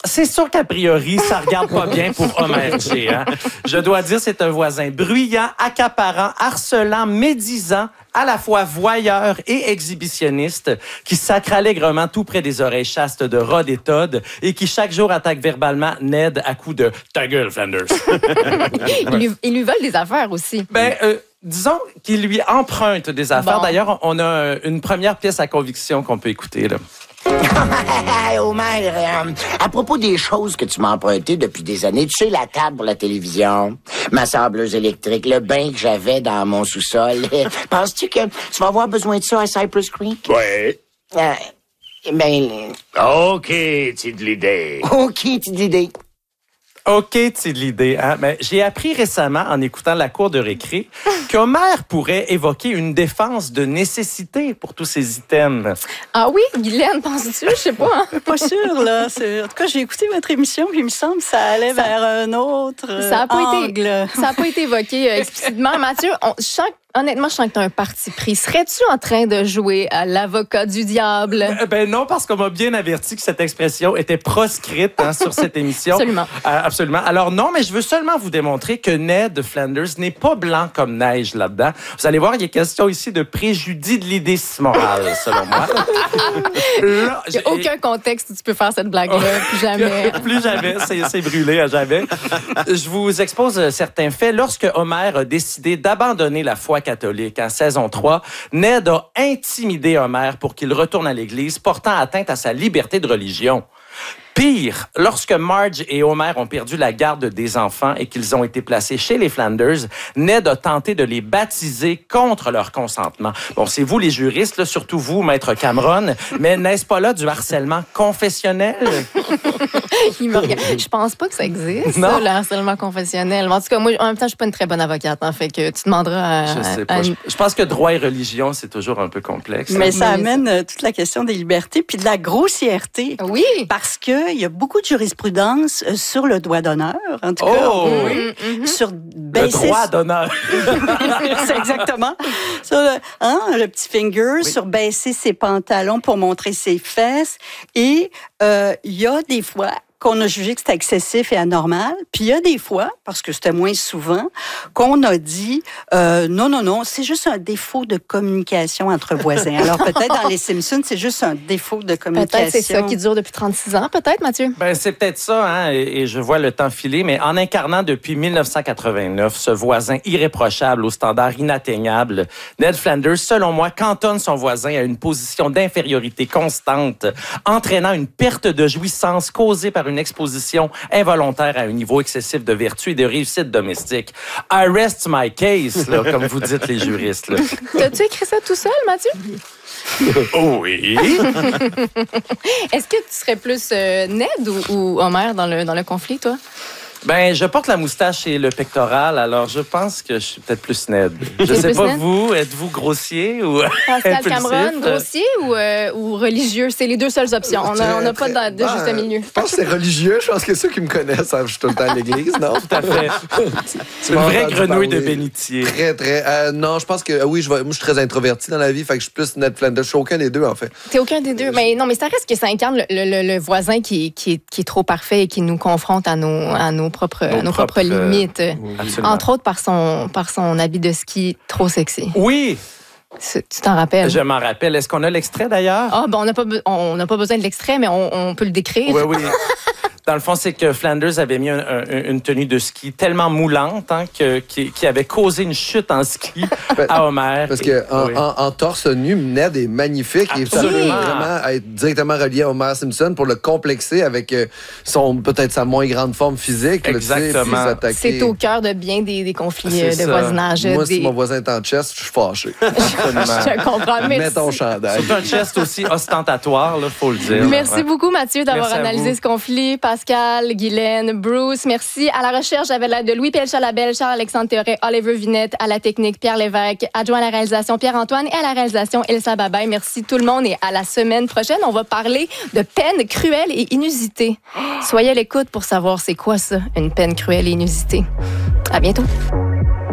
c'est sûr qu'a priori, ça regarde pas bien pour Homer G. Hein? Je dois dire, c'est un voisin bruyant, accaparant, harcelant, médisant, à la fois voyeur et exhibitionniste, qui sacre allègrement tout près des oreilles chastes de Rod et Todd et qui chaque jour attaque verbalement Ned à coups de « Ta gueule, Flanders! » Il lui vole des affaires aussi. Disons qu'il lui emprunte des affaires. Bon. D'ailleurs, on a une première pièce à conviction qu'on peut écouter, là. Homer, à propos des choses que tu m'as empruntées depuis des années, tu sais, la table pour la télévision, ma sableuse électrique, le bain que j'avais dans mon sous-sol, penses-tu que tu vas avoir besoin de ça à Cypress Creek? Oui. OK, t'as de l'idée. OK, t'as de l'idée. OK, c'est de l'idée. Hein? Mais j'ai appris récemment, en écoutant la cour de récré, qu'Homer pourrait évoquer une défense de nécessité pour tous ces items. Ah oui, Guylaine, penses-tu? Je sais pas. Hein? Pas sûr, là. En tout cas, j'ai écouté votre émission, puis il me semble que ça allait vers un autre angle. Ça n'a pas été évoqué explicitement. Mathieu, honnêtement, je sens que tu as un parti pris. Serais-tu en train de jouer à l'avocat du diable? Non, parce qu'on m'a bien averti que cette expression était proscrite sur cette émission. Absolument. Absolument. Alors non, mais je veux seulement vous démontrer que Ned Flanders n'est pas blanc comme neige là-dedans. Vous allez voir, il est question ici de préjudice de l'idée morale, selon moi. Là, il n'y a aucun contexte où tu peux faire cette blague-là. Plus jamais. Plus jamais. C'est brûlé à jamais. Je vous expose certains faits. Lorsque Homer a décidé d'abandonner la foi catholique en saison 3, Ned a intimidé Homer pour qu'il retourne à l'église, portant atteinte à sa liberté de religion. Pire, lorsque Marge et Homer ont perdu la garde des enfants et qu'ils ont été placés chez les Flanders, Ned a tenté de les baptiser contre leur consentement. Bon, c'est vous les juristes, là, surtout vous, Maître Cameron, mais n'est-ce pas là du harcèlement confessionnel? Il me regarde. Je pense pas que ça existe, ça, le harcèlement confessionnel. En tout cas, moi, en même temps, je suis pas une très bonne avocate, hein, fait que tu demanderas à... Je sais pas. Je pense que droit et religion, c'est toujours un peu complexe. Mais ça amène toute la question des libertés puis de la grossièreté. Oui. Parce qu'il y a beaucoup de jurisprudence sur le doigt d'honneur, en tout cas. Sur le droit d'honneur. C'est exactement. Sur le petit finger, sur baisser ses pantalons pour montrer ses fesses. Et il y a des fois qu'on a jugé que c'était excessif et anormal. Puis il y a des fois, parce que c'était moins souvent, qu'on a dit non, c'est juste un défaut de communication entre voisins. Alors peut-être dans les Simpsons, c'est juste un défaut de communication. Peut-être c'est ça qui dure depuis 36 ans, peut-être, Mathieu? C'est peut-être ça, hein, et je vois le temps filer, mais en incarnant depuis 1989 ce voisin irréprochable aux standards inatteignables, Ned Flanders, selon moi, cantonne son voisin à une position d'infériorité constante, entraînant une perte de jouissance causée par une exposition involontaire à un niveau excessif de vertu et de réussite domestique. I rest my case, là, comme vous dites les juristes. Là. T'as-tu écrit ça tout seul, Mathieu? Oui. Est-ce que tu serais plus Ned ou Homer dans le conflit, toi? Je porte la moustache et le pectoral, alors je pense que je suis peut-être plus Ned. Je sais pas, Ned? vous, êtes-vous grossier ou Pascal impulsif? Cameron, grossier ou religieux? C'est les deux seules options. On n'a pas de juste milieu. Je pense que c'est religieux. Je pense que ceux qui me connaissent savent que je suis tout le temps à l'église, non? Tout à fait. C'est une vraie grenouille de bénitier. Très, très. Non, je pense que oui, moi, je suis très introverti dans la vie, fait que je suis plus Ned Flanders. Je suis aucun des deux, en fait. T'es aucun des deux. Mais non, mais ça reste que ça incarne le voisin qui est trop parfait et qui nous confronte à nos propres limites. Entre autres par son habit de ski trop sexy. Oui! Tu t'en rappelles? Je m'en rappelle. Est-ce qu'on a l'extrait d'ailleurs? On n'a pas besoin de l'extrait, mais on peut le décrire. Oui. Dans le fond, c'est que Flanders avait mis une tenue de ski tellement moulante qui avait causé une chute en ski à Homer. Parce qu'en torse nu, Ned est magnifique. Et ça peut vraiment être directement relié à Homer Simpson pour le complexer avec peut-être sa moins grande forme physique. Exactement. C'est au cœur de bien des conflits de voisinage. Moi, si mon voisin est en chest, je suis fâché. Je comprends. Mets ton chandail. C'est un chest aussi ostentatoire, il faut le dire. Merci beaucoup, Mathieu, d'avoir analysé ce conflit. Pascal, Guylaine, Bruce, merci. À la recherche, j'avais l'aide de Louis Pelchat-Labelle, Charles-Alexandre Théoret, Oliver Vinette, à la technique, Pierre Lévesque, adjoint à la réalisation, Pierre-Antoine, et à la réalisation, Elsa Babaye. Merci tout le monde et à la semaine prochaine, on va parler de peine cruelle et inusitée. Soyez à l'écoute pour savoir c'est quoi ça, une peine cruelle et inusitée. À bientôt.